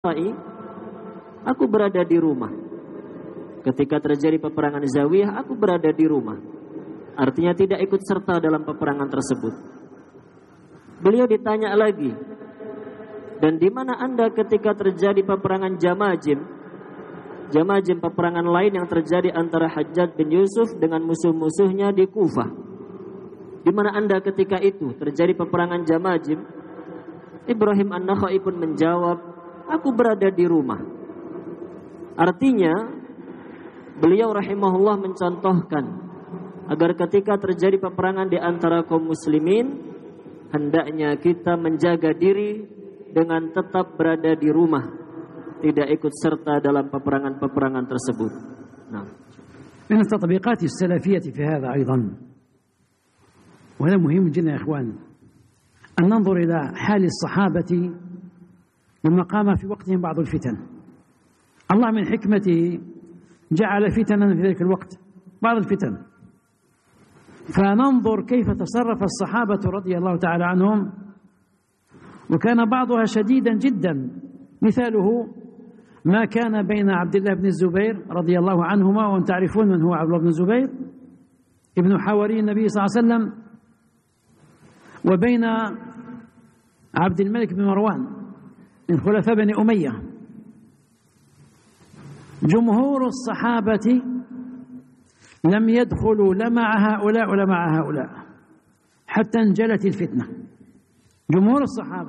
aku berada di rumah. Ketika terjadi peperangan Zawiyah, aku berada di rumah. Artinya tidak ikut serta dalam peperangan tersebut. Beliau ditanya lagi, dan di mana Anda ketika terjadi peperangan Jamajim? Jamajim, peperangan lain yang terjadi antara Hajjaj bin Yusuf dengan musuh-musuhnya di Kufah. Di mana Anda ketika itu terjadi peperangan Jamajim? Ibrahim An-Nakhai pun menjawab, aku berada di rumah. Artinya, beliau rahimahullah mencontohkan agar ketika terjadi peperangan di antara kaum muslimin, hendaknya kita menjaga diri dengan tetap berada di rumah, tidak ikut serta dalam peperangan-peperangan tersebut. من التطبيقات السلفية في هذا أيضا، وهذا مهم جدا يا إخوان، أن ننظر إلى حال الصحابة لما قام في وقتهم بعض الفتن. الله من حكمته جعل فتنا في ذلك الوقت، بعض الفتن، فننظر كيف تصرف الصحابة رضي الله تعالى عنهم، وكان بعضها شديدا جدا. مثاله ما كان بين عبد الله بن الزبير رضي الله عنهما، وأن تعرفون من هو عبد الله بن الزبير ابن حواري النبي صلى الله عليه وسلم، وبين عبد الملك بن مروان من خلفاء بني أمية. جمهور الصحابة لم يدخلوا لا مع هؤلاء ولا مع هؤلاء حتى انجلت الفتنة. جمهور الصحابة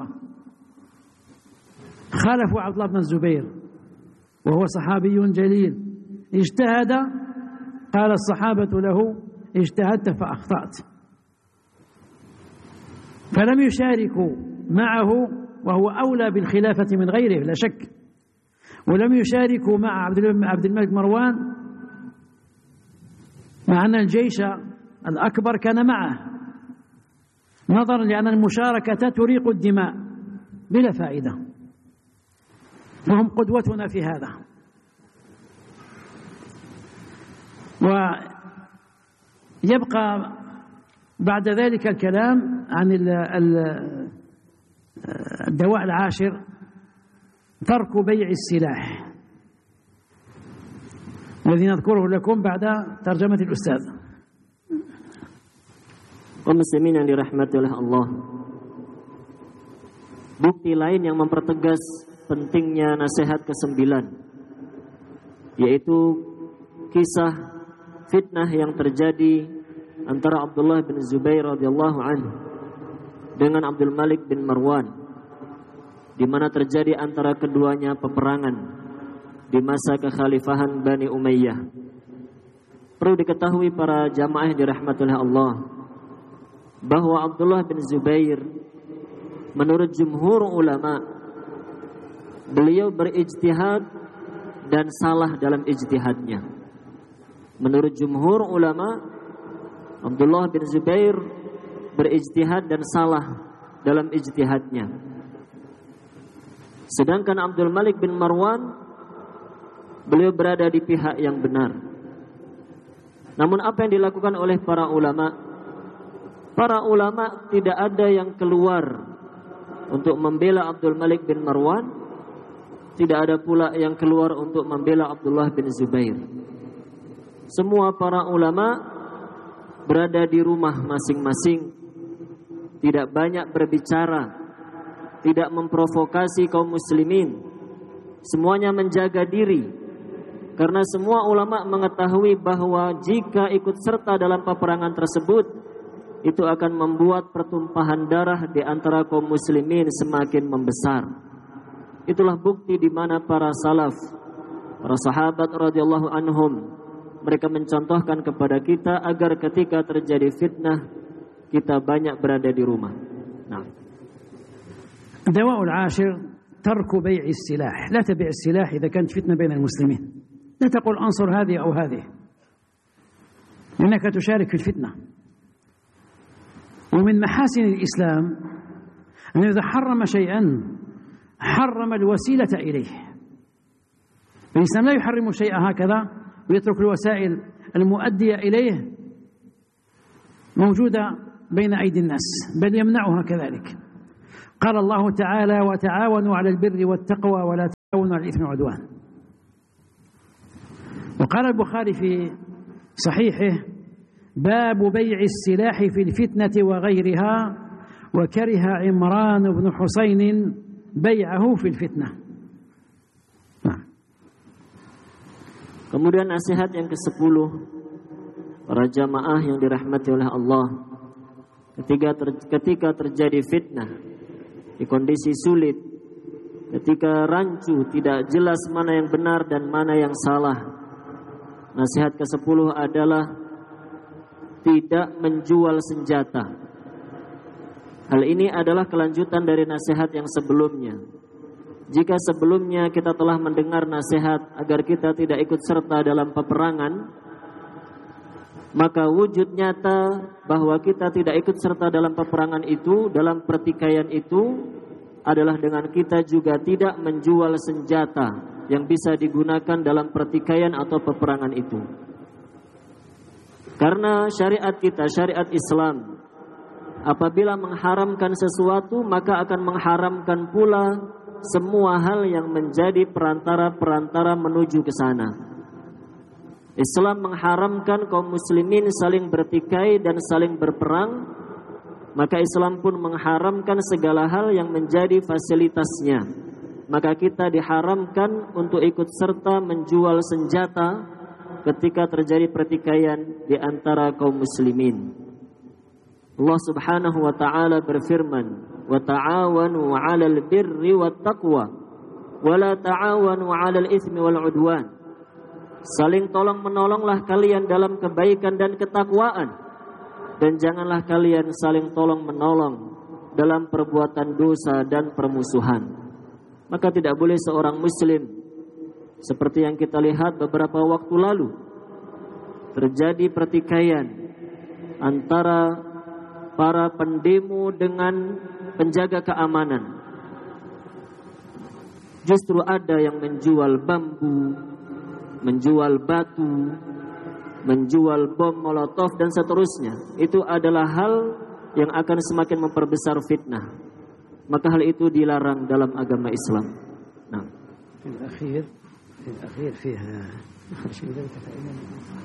خالفوا عبد الله بن الزبير وهو صحابي جليل، اجتهد، قال الصحابة له اجتهدت فأخطأت، فلم يشاركوا معه، وهو أولى بالخلافة من غيره لا شك، ولم يشاركوا مع عبد الملك مروان، مع أن الجيش الأكبر كان معه، نظرا لأن المشاركة تريق الدماء بلا فائدة، وهم قدوتنا في هذا. ويبقى بعد ذلك الكلام عن الدواء العاشر، ترك بيع السلاح، الذي نذكره لكم بعد ترجمة الأستاذ. Kaum muslimin yang dirahmati oleh Allah, bukti lain yang mempertegas pentingnya nasihat ke-9, yaitu kisah fitnah yang terjadi antara Abdullah bin Zubair radhiyallahu anhu dengan Abdul Malik bin Marwan, di mana terjadi antara keduanya peperangan di masa kekhalifahan Bani Umayyah. Perlu diketahui para jamaah yang dirahmati oleh Allah bahwa Abdullah bin Zubair menurut jumhur ulama beliau berijtihad dan salah dalam ijtihadnya. Menurut jumhur ulama, Abdullah bin Zubair berijtihad dan salah dalam ijtihadnya. Sedangkan Abdul Malik bin Marwan, beliau berada di pihak yang benar. Namun apa yang dilakukan oleh para ulama? Para ulama tidak ada yang keluar untuk membela Abdul Malik bin Marwan, tidak ada pula yang keluar untuk membela Abdullah bin Zubair. Semua para ulama berada di rumah masing-masing, tidak banyak berbicara, tidak memprovokasi kaum muslimin. Semuanya menjaga diri, karena semua ulama mengetahui bahwa jika ikut serta dalam peperangan tersebut, itu akan membuat pertumpahan darah di antara kaum muslimin semakin membesar. Itulah bukti di mana para salaf, para sahabat radhiyallahu anhum, mereka mencontohkan kepada kita agar ketika terjadi fitnah kita banyak berada di rumah. الدواء العاشر ترك بيع السلاح. لا تبيع السلاح إذا كانت فتنة بين المسلمين. لا تقول أنصر هذه أو هذه، لأنك تشارك في الفتنة. ومن محاسن الإسلام أنه إذا حرم شيئا حرم الوسيلة إليه. الإسلام لا يحرم شيئا هكذا ويترك الوسائل المؤدية إليه موجودة بين أيدي الناس، بل يمنعها كذلك. قال الله تعالى: وتعاونوا على البر والتقوى ولا على الإثم والعدوان. وقال البخاري في صحيحه: باب بيع السلاح في الفتنة وغيرها، وكره عمران بن حسين بيعه في الفتنة. Kemudian nasihat yang ke-10 para jamaah yang dirahmati oleh Allah, ketika terjadi fitnah, di kondisi sulit, ketika rancu, tidak jelas mana yang benar dan mana yang salah, nasihat ke-10 adalah tidak menjual senjata. Hal ini adalah kelanjutan dari nasihat yang sebelumnya. Jika sebelumnya kita telah mendengar nasihat agar kita tidak ikut serta dalam peperangan, maka wujud nyata bahwa kita tidak ikut serta dalam peperangan itu, dalam pertikaian itu, adalah dengan kita juga tidak menjual senjata yang bisa digunakan dalam pertikaian atau peperangan itu. Karena syariat kita, syariat Islam, apabila mengharamkan sesuatu, maka akan mengharamkan pula semua hal yang menjadi perantara-perantara menuju ke sana. Islam mengharamkan kaum muslimin saling bertikai dan saling berperang, maka Islam pun mengharamkan segala hal yang menjadi fasilitasnya. Maka kita diharamkan untuk ikut serta menjual senjata ketika terjadi pertikaian di antara kaum muslimin. Allah Subhanahu wa taala berfirman, "Wa ta'awanu 'alal birri wat taqwa wa la ta'awanu 'alal itsmi wal 'udwan." Saling tolong-menolonglah kalian dalam kebaikan dan ketakwaan, dan janganlah kalian saling tolong-menolong dalam perbuatan dosa dan permusuhan. Maka tidak boleh seorang muslim, seperti yang kita lihat beberapa waktu lalu, terjadi pertikaian antara para pendemo dengan penjaga keamanan. Justru ada yang menjual bambu, menjual batu, menjual bom molotov dan seterusnya. Itu adalah hal yang akan semakin memperbesar fitnah. Maka hal itu dilarang dalam agama Islam. Nah, في الأخير فيها